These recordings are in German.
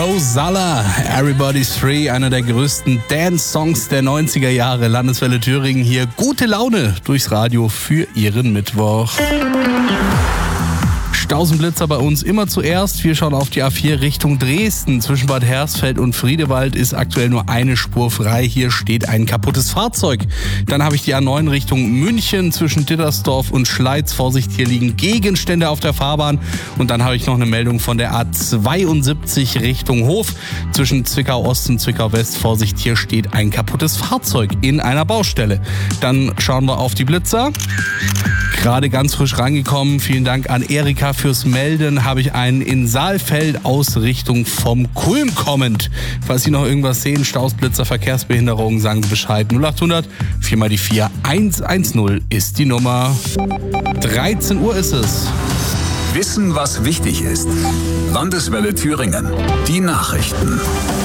Rosalla, Everybody's Free, einer der größten Dance-Songs der 90er Jahre. Landeswelle Thüringen hier. Gute Laune durchs Radio für Ihren Mittwoch. Stausenblitzer bei uns immer zuerst. Wir schauen auf die A4 Richtung Dresden. Zwischen Bad Hersfeld und Friedewald ist aktuell nur eine Spur frei. Hier steht ein kaputtes Fahrzeug. Dann habe ich die A9 Richtung München zwischen Dittersdorf und Schleiz. Vorsicht, hier liegen Gegenstände auf der Fahrbahn. Und dann habe ich noch eine Meldung von der A72 Richtung Hof. Zwischen Zwickau Ost und Zwickau West. Vorsicht, hier steht ein kaputtes Fahrzeug in einer Baustelle. Dann schauen wir auf die Blitzer. Gerade ganz frisch reingekommen. Vielen Dank an Erika fürs Melden. Habe ich einen in Saalfeld aus Richtung vom Kulm kommend. Falls Sie noch irgendwas sehen, Stausblitzer, Verkehrsbehinderung, sagen Sie Bescheid. 0800 4 mal die 4 110 ist die Nummer. 13 Uhr ist es. Wissen, was wichtig ist. Landeswelle Thüringen. Die Nachrichten.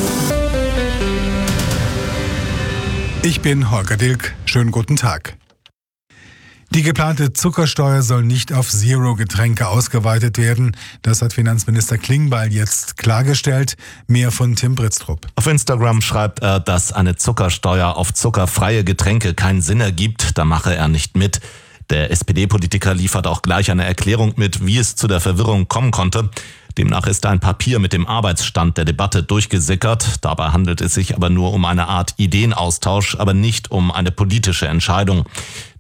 Ich bin Holger Dilk. Schönen guten Tag. Die geplante Zuckersteuer soll nicht auf Zero-Getränke ausgeweitet werden. Das hat Finanzminister Klingbeil jetzt klargestellt. Mehr von Tim Britztrup. Auf Instagram schreibt er, dass eine Zuckersteuer auf zuckerfreie Getränke keinen Sinn ergibt. Da mache er nicht mit. Der SPD-Politiker liefert auch gleich eine Erklärung mit, wie es zu der Verwirrung kommen konnte. Demnach ist ein Papier mit dem Arbeitsstand der Debatte durchgesickert. Dabei handelt es sich aber nur um eine Art Ideenaustausch, aber nicht um eine politische Entscheidung.